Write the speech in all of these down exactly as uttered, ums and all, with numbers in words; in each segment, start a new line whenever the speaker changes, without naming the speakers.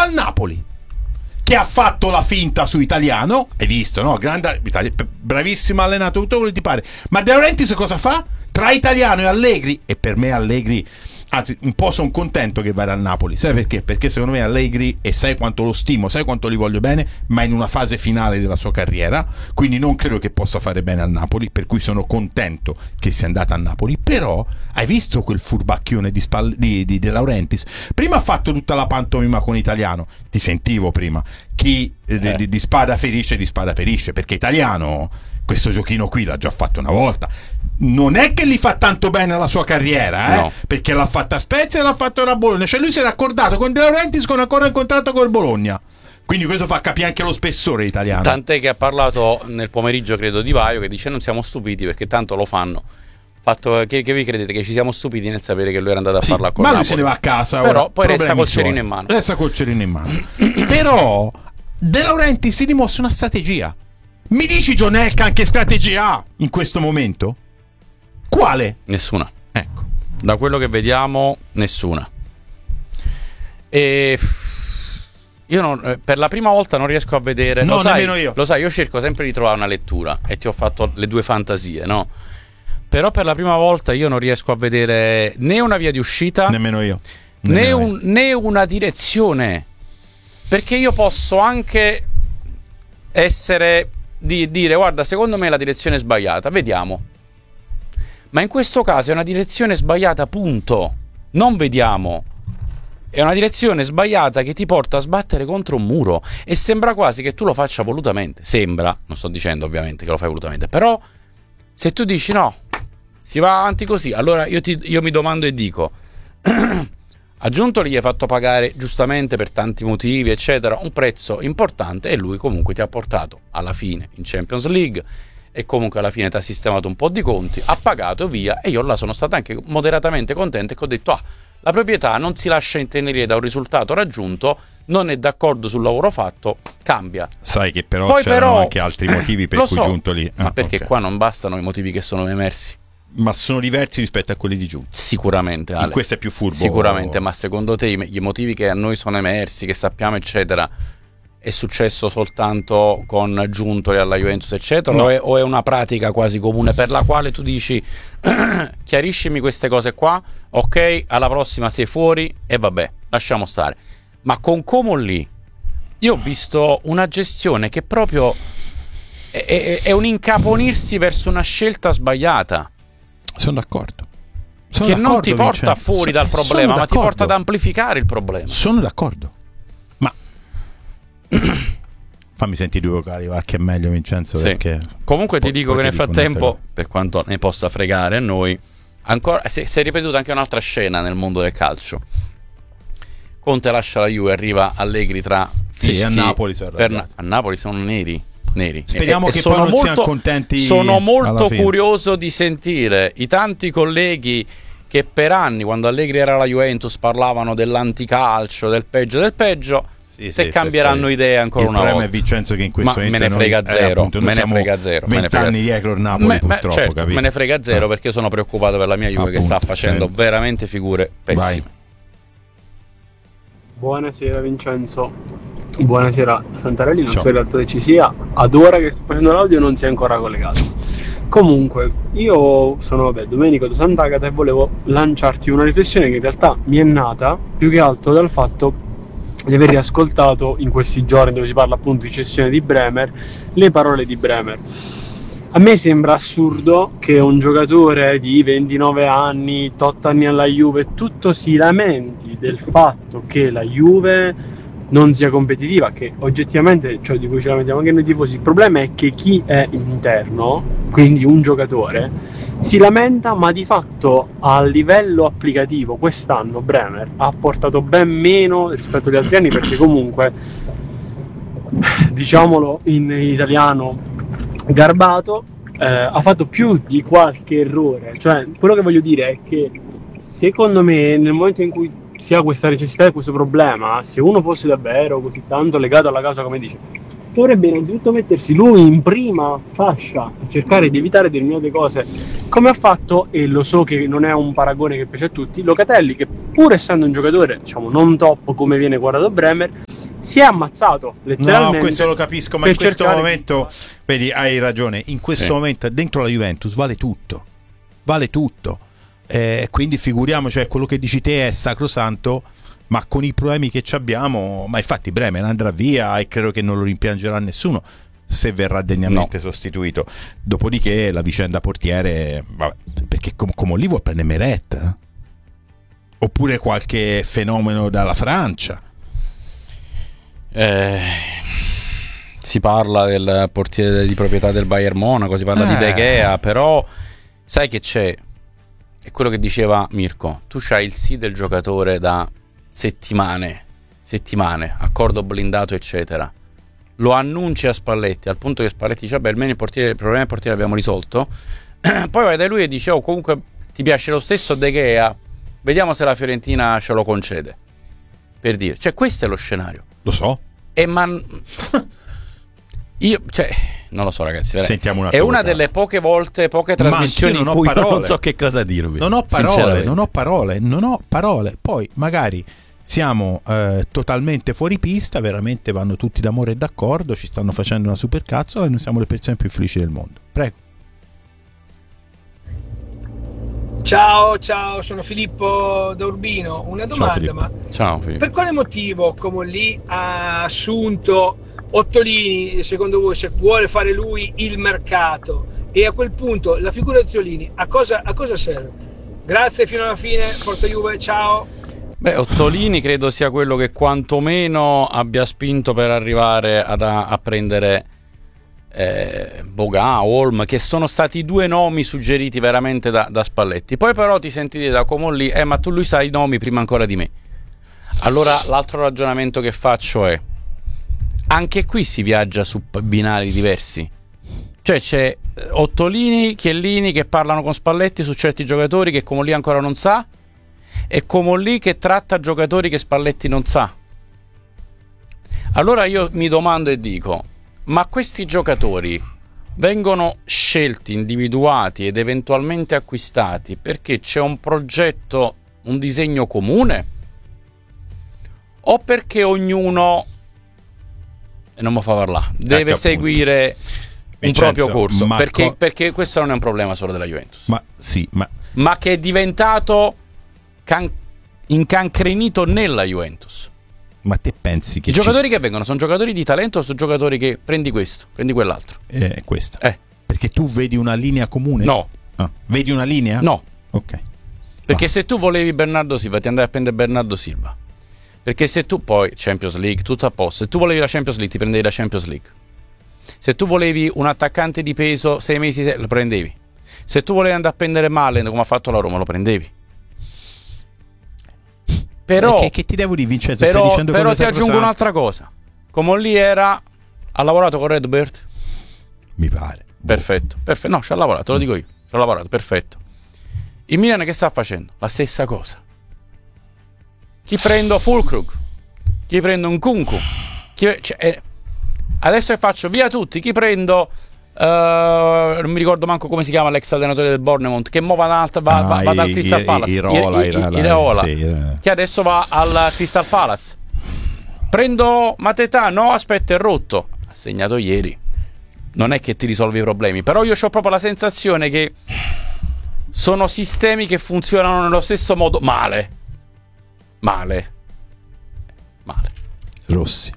al Napoli, che ha fatto la finta su Italiano, hai visto, no? Grande, bravissimo allenatore, ti pare. Ma De Laurentiis cosa fa? Tra Italiano e Allegri, e per me Allegri, anzi un po' sono contento che vada al Napoli, sai perché? Perché secondo me Allegri, e sai quanto lo stimo, sai quanto li voglio bene, ma in una fase finale della sua carriera, quindi non credo che possa fare bene al Napoli, per cui sono contento che sia andata a Napoli. Però hai visto quel furbacchione di, Spall- di, di De Laurentiis? Prima ha fatto tutta la pantomima con Italiano, ti sentivo prima, chi eh. di, di, di spada ferisce, di spada ferisce, perché Italiano questo giochino qui l'ha già fatto una volta. Non è che gli fa tanto bene alla sua carriera, eh? No. Perché l'ha fatta a Spezia e l'ha fatto a Bologna. Cioè lui si era accordato con De Laurentiis con ancora in contratto con il Bologna. Quindi questo fa capire anche lo spessore italiano.
Tant'è che ha parlato nel pomeriggio, credo, Di Vaio, che dice non siamo stupiti perché tanto lo fanno. Fatto che, che vi credete che ci siamo stupiti nel sapere che lui era andato a
sì,
farla con
ma
Napoli.
lui se ne va a casa.
Però
ora,
poi resta col
suoi.
cerino in mano.
Resta col cerino in mano. Però De Laurentiis si dimostra una strategia. Mi dici Gionelka anche strategia ha in questo momento? Quale?
Nessuna.
Ecco.
Da quello che vediamo, nessuna. E io non, per la prima volta non riesco a vedere.
No,
lo sai,
nemmeno io.
Lo sai, io cerco sempre di trovare una lettura e ti ho fatto le due fantasie, no? Però per la prima volta io non riesco a vedere né una via di uscita,
nemmeno io.
Né,
nemmeno
un,
io.
né una direzione. Perché io posso anche essere di dire guarda, secondo me la direzione è sbagliata, vediamo. Ma in questo caso è una direzione sbagliata, punto. Non vediamo. È una direzione sbagliata che ti porta a sbattere contro un muro. E sembra quasi che tu lo faccia volutamente. Sembra, non sto dicendo ovviamente che lo fai volutamente. Però se tu dici no, si va avanti così, allora io, ti, io mi domando e dico a Giuntoli gli hai fatto pagare giustamente per tanti motivi eccetera un prezzo importante e lui comunque ti ha portato alla fine in Champions League e comunque alla fine ti ha sistemato un po' di conti, ha pagato via e io là sono stato anche moderatamente contento e ho detto ah, la proprietà non si lascia intendere da un risultato raggiunto, non è d'accordo sul lavoro fatto, cambia.
Sai che però
Poi
c'erano
però,
anche altri motivi per cui
so,
Giuntoli
ma
ah,
perché
okay.
Qua non bastano i motivi che sono emersi.
Ma sono diversi rispetto a quelli di Giuntoli.
Sicuramente, Ale.
In questo è più furbo.
Sicuramente, ma secondo te i motivi che a noi sono emersi, che sappiamo eccetera, è successo soltanto con Giuntoli alla Juventus eccetera, no. o, è, o è una pratica quasi comune per la quale tu dici chiariscimi queste cose qua, ok, alla prossima sei fuori e vabbè, lasciamo stare. Ma con Como lì io ho visto una gestione che proprio è, è, è un incaponirsi verso una scelta sbagliata.
Sono d'accordo. Sono
che
d'accordo,
non ti porta
Vincenzo.
fuori dal problema, ma ti porta ad amplificare il problema.
Sono d'accordo. Ma fammi sentire due vocali, va che è meglio Vincenzo,
sì.
Perché
comunque ti dico che nel frattempo,
dico
per quanto ne possa fregare a noi, ancora si è ripetuta anche un'altra scena nel mondo del calcio. Conte lascia la Juve, arriva Allegri tra fischi,
sì, a Napoli sono
per, a Napoli sono neri neri.
Speriamo
e,
che
e
poi
sono
non
molto,
siano contenti.
Sono molto curioso di sentire i tanti colleghi che per anni, quando Allegri era alla Juventus, parlavano dell'anticalcio, del peggio del peggio. Sì, se sì, cambieranno idea ancora una volta.
Il problema è Vincenzo che in questo
ma
momento
me ne frega
noi,
zero,
eh, appunto,
me ne frega zero,
venti anni dietro il Napoli
me,
purtroppo,
certo,
capito?
me ne frega zero
ah.
perché sono preoccupato per la mia Juve appunto, che sta facendo certo. veramente figure pessime. Vai.
Buonasera Vincenzo, buonasera Santarelli, non
Ciao.
so in realtà se ci sia, ad ora che sto facendo l'audio non si è ancora collegato. Comunque, io sono vabbè, Domenico da Sant'Agata e volevo lanciarti una riflessione che in realtà mi è nata più che altro dal fatto di aver riascoltato in questi giorni dove si parla appunto di cessione di Bremer, le parole di Bremer. A me sembra assurdo che un giocatore di ventinove anni, tot anni alla Juve, tutto si lamenti del fatto che la Juve non sia competitiva, che oggettivamente, cioè di cui ci lamentiamo anche noi tifosi, il problema è che chi è interno, quindi un giocatore, si lamenta, ma di fatto a livello applicativo quest'anno Bremer ha portato ben meno rispetto agli altri anni, perché comunque, diciamolo in italiano garbato, eh, ha fatto più di qualche errore. Cioè, quello che voglio dire è che secondo me nel momento in cui si ha questa necessità e questo problema, se uno fosse davvero così tanto legato alla causa come dice, dovrebbe innanzitutto mettersi lui in prima fascia a cercare di evitare determinate cose, come ha fatto, e lo so che non è un paragone che piace a tutti, Locatelli, che pur essendo un giocatore diciamo non top come viene guardato Bremer, si è ammazzato letteralmente.
No, questo lo capisco, ma
per
in questo
cercare-
momento, vedi, hai ragione, in questo
Sì.
momento dentro la Juventus vale tutto, vale tutto. Eh, quindi figuriamo, cioè quello che dici te è sacrosanto, ma con i problemi che ci abbiamo, ma infatti Bremer andrà via e credo che non lo rimpiangerà nessuno se verrà degnamente
No.
sostituito. Dopodiché la vicenda portiere, vabbè, perché com- come lì vuol prendere Meret, eh? Oppure qualche fenomeno dalla Francia.
Eh, si parla del portiere di proprietà del Bayern Monaco, si parla di
Eh.
De Gea, però sai che c'è? È quello che diceva Mirko, tu c'hai il sì del giocatore da settimane, settimane, accordo blindato eccetera, lo annunci a Spalletti al punto che Spalletti dice vabbè almeno il, portiere, il problema del portiere l'abbiamo risolto, poi vai da lui e dice oh comunque ti piace lo stesso De Gea, vediamo se la Fiorentina ce lo concede, per dire, cioè questo è lo scenario.
Lo so.
E man... io, cioè, non lo so ragazzi, veramente.
Sentiamo una
è una
cosa.
delle poche volte, poche
Ma
trasmissioni
anch'io
in
non ho
cui io
parole.
non so che cosa dirvi.
Non ho parole,
sinceramente.
non ho parole, non ho parole. Poi magari siamo eh, totalmente fuori pista, veramente vanno tutti d'amore e d'accordo, ci stanno facendo una super cazzola e noi siamo le persone più felici del mondo. Prego.
Ciao, ciao, sono Filippo da Urbino. Una domanda,
Filippo.
ma
Ciao Filippo.
per quale motivo Comolli ha assunto Ottolini, secondo voi, se vuole fare lui il mercato? E a quel punto la figura di Ottolini a cosa, a cosa serve? Grazie, fino alla fine, Forza Juve, ciao.
Beh, Ottolini credo sia quello che quantomeno abbia spinto per arrivare ad a, a prendere eh, Boga, Holm, che sono stati due nomi suggeriti veramente da, da Spalletti. Poi però ti senti dire da Comolli, eh ma tu lui sai i nomi prima ancora di me. Allora l'altro ragionamento che faccio è, anche qui si viaggia su binari diversi. Cioè c'è Ottolini, Chiellini che parlano con Spalletti su certi giocatori che Comolli ancora non sa, e Comolli che tratta giocatori che Spalletti non sa. Allora io mi domando e dico, ma questi giocatori vengono scelti, individuati ed eventualmente acquistati perché c'è un progetto, un disegno comune? O perché ognuno, e non mi fa parlare, deve
Ecco,
seguire un
Vincenzo,
proprio corso?
ma
Perché,
co-
perché questo non è un problema solo della Juventus,
Ma sì, ma
ma che è diventato can- incancrenito nella Juventus.
Ma te pensi che
I giocatori che vengono sono giocatori di talento o sono giocatori che prendi questo, prendi quell'altro?
ci... eh, questa?
Eh,
Perché tu vedi una linea comune?
no,
Ah, vedi una linea?
no.
Ok.
Perché
Ah.
se tu volevi Bernardo Silva ti andavi a prendere Bernardo Silva. Perché se tu poi Champions League, tutto a posto. Se tu volevi la Champions League ti prendevi la Champions League. Se tu volevi un attaccante di peso sei mesi se- lo prendevi. Se tu volevi andare a prendere Malen come ha fatto la Roma lo prendevi. Però,
Eh, che, che ti devo dire, Vincenzo? Stai
però,
dicendo
però
cose
ti aggiungo
sacrosante?
un'altra cosa. Come lì era, ha lavorato con Redbird.
Mi pare.
Perfetto, perfetto. No, ci ha lavorato, te lo dico io. Ci ha lavorato, perfetto. Il Milan che sta facendo? La stessa cosa. Chi prendo Fulkrug? Chi prendo un Kunku? Chi, cioè, eh, adesso che faccio via tutti, chi prendo? eh, non mi ricordo manco come si chiama l'ex allenatore del Bournemouth, che mo va, da- va, va, va dal
i-
Crystal
i-
Palace.
Irola,
I- i-
Irola,
Irola,
sì, eh.
che adesso va al Crystal Palace. Prendo Mateta? No, aspetta, è rotto. Ha segnato ieri. Non è che ti risolvi i problemi, però io ho proprio la sensazione che sono sistemi che funzionano nello stesso modo male. Male. Male.
Rossi.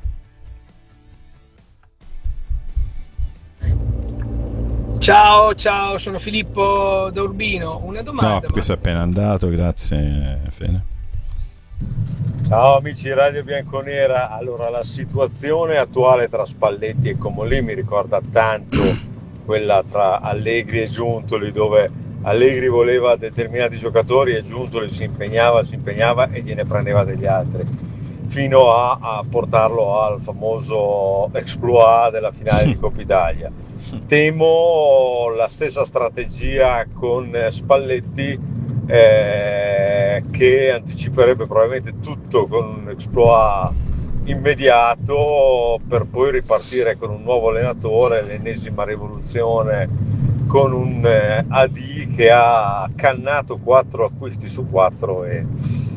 Ciao, ciao, sono Filippo da Urbino. Una
No,
domanda, ma
questo è appena andato, grazie Fene.
Ciao amici di Radio Bianconera, allora la situazione attuale tra Spalletti e Comolli mi ricorda tanto quella tra Allegri e Giuntoli, dove Allegri voleva determinati giocatori e Giuntoli si impegnava, si impegnava e gliene prendeva degli altri, fino a, a portarlo al famoso exploit della finale di Coppa Italia. Temo la stessa strategia con Spalletti, eh, che anticiperebbe probabilmente tutto con un exploit immediato per poi ripartire con un nuovo allenatore, l'ennesima rivoluzione con un eh, A D che ha cannato quattro acquisti su quattro e,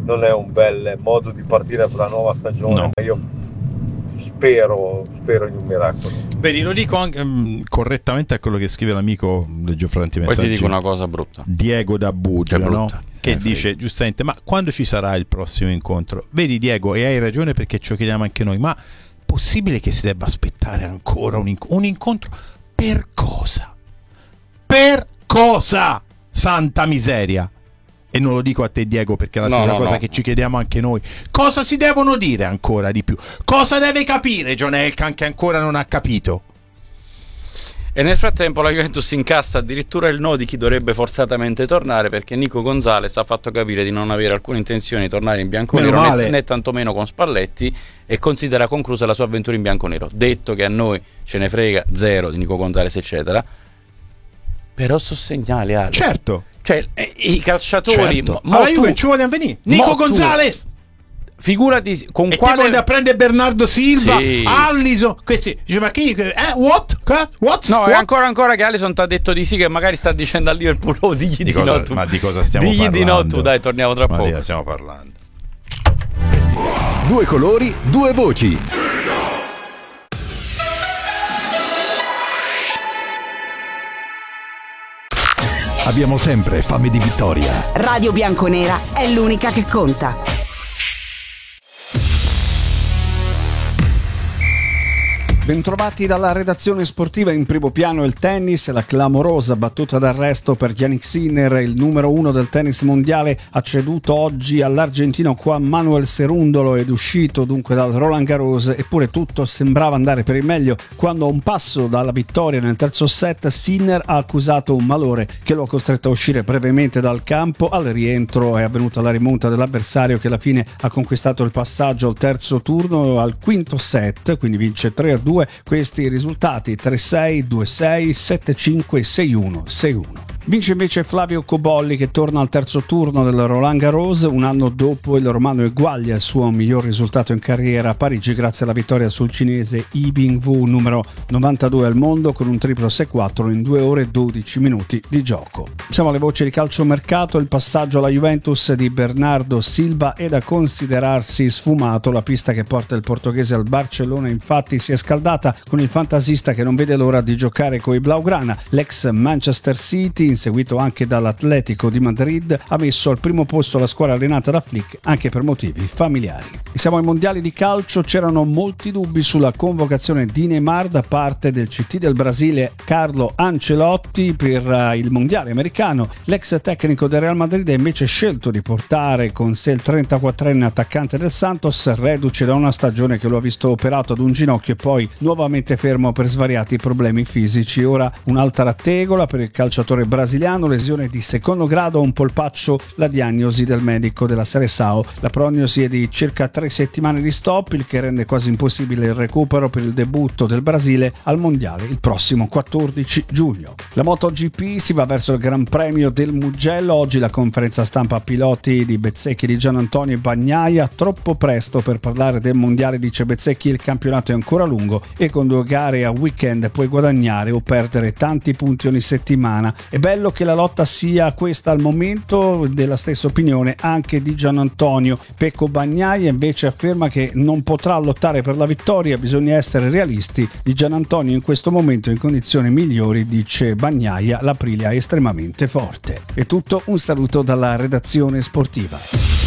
non è un bel modo di partire per la nuova stagione,
No.
ma io spero, spero in un miracolo.
Vedi, lo dico anche mm, correttamente a quello che scrive l'amico, leggo fra tanti
Poi
messaggi,
ti dico una cosa brutta.
Diego da Bugia,
Che brutta,
no?
se
Che
ne
dice
frega.
giustamente: ma quando ci sarà il prossimo incontro? Vedi Diego, e hai ragione, perché ce lo chiediamo anche noi, ma possibile che si debba aspettare ancora un, inc- un incontro? Per cosa? Per cosa? Santa miseria! E non lo dico a te Diego, perché è la
No,
stessa
no,
cosa
no.
che ci chiediamo anche noi. Cosa si devono dire ancora di più? Cosa deve capire John Elkann che ancora non ha capito?
E nel frattempo la Juventus incassa addirittura il no di chi dovrebbe forzatamente tornare, perché Nico Gonzalez ha fatto capire di non avere alcuna intenzione di tornare in bianconero,
Meno
né,
male.
né tantomeno con Spalletti, e considera conclusa la sua avventura in bianconero. Detto che a noi ce ne frega zero di Nico Gonzalez eccetera, però sono segnali, Ale.
Certo.
Cioè eh, i calciatori
Certo.
mo-
Alla
mo
Juve
tu-
ci vogliono venire. Nico
mo tu-
Gonzalez!
figurati con
E
quale
tipo da prendere Bernardo Silva,
Sì.
Allison, questi dice, ma chi eh what? What?
No,
What?
è ancora ancora che Alisson ti ha detto di sì, che magari sta dicendo al Liverpool, oh, digli di,
Di cosa-
no tu.
ma di cosa stiamo
digli
parlando?
di no tu, dai, torniamo tra
Ma di
poco.
cosa stiamo parlando?
Due colori, due voci. Abbiamo sempre fame di vittoria.
Radio Bianconera è l'unica che conta.
Bentrovati dalla redazione sportiva. In primo piano il tennis, la clamorosa battuta d'arresto per Jannik Sinner, il numero uno del tennis mondiale, ha ceduto oggi all'argentino Juan Manuel Cerúndolo ed uscito dunque dal Roland Garros, eppure tutto sembrava andare per il meglio quando a un passo dalla vittoria nel terzo set Sinner ha accusato un malore che lo ha costretto a uscire brevemente dal campo. Al rientro è avvenuta la rimonta dell'avversario che alla fine ha conquistato il passaggio al terzo turno, al quinto set, quindi vince tre a due. Questi i risultati: tre sei, due sei, sette cinque, sei uno, sei uno. Vince invece Flavio Cobolli, che torna al terzo turno del Roland Garros un anno dopo il romano eguaglia il suo miglior risultato in carriera a Parigi grazie alla vittoria sul cinese Yi Bingwu, numero novantadue al mondo, con un triplo sei quattro in due ore e dodici minuti di gioco. Siamo alle voci di calciomercato. Il passaggio alla Juventus di Bernardo Silva è da considerarsi sfumato. La pista che porta il portoghese al Barcellona infatti si è scaldata con il fantasista che non vede l'ora di giocare coi Blaugrana. L'ex Manchester City, inseguito anche dall'Atletico di Madrid, ha messo al primo posto la squadra allenata da Flick anche per motivi familiari. Siamo ai mondiali di calcio. C'erano molti dubbi sulla convocazione di Neymar da parte del C T del Brasile Carlo Ancelotti per uh, il mondiale americano. L'ex tecnico del Real Madrid ha invece scelto di portare con sé il trentaquattrenne attaccante del Santos, reduce da una stagione che lo ha visto operato ad un ginocchio e poi nuovamente fermo per svariati problemi fisici. Ora un'altra tegola per il calciatore brasiliano, lesione di secondo grado a un polpaccio, la diagnosi del medico della Seleção. La prognosi è di circa tre settimane di stop, il che rende quasi impossibile il recupero per il debutto del Brasile al mondiale il prossimo quattordici giugno. La MotoGP si va verso il Gran Premio del Mugello. Oggi la conferenza stampa piloti di Bezzecchi, di Gianantonio e Bagnaia. Troppo presto per parlare del mondiale, dice Bezzecchi, il campionato è ancora lungo e con due gare a weekend puoi guadagnare o perdere tanti punti ogni settimana. È bello che la lotta sia questa al momento, della stessa opinione anche di Gianantonio. Pecco Bagnaia invece afferma che non potrà lottare per la vittoria, bisogna essere realisti. Di Gianantonio in questo momento in condizioni migliori, dice Bagnaia, l'Aprilia è estremamente forte. È tutto, un saluto dalla redazione sportiva.